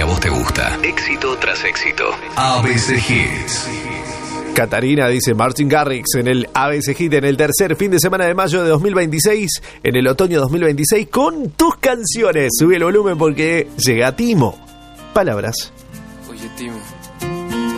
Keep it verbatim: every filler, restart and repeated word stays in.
vos te gusta. Éxito tras éxito. A B C Hits. Catarina dice Martin Garrix en el A B C Hit en el tercer fin de semana de mayo de dos mil veintiséis, en el otoño dos mil veintiséis, con tus canciones. Sube el volumen porque llega Timo. Palabras. Oye, Timo.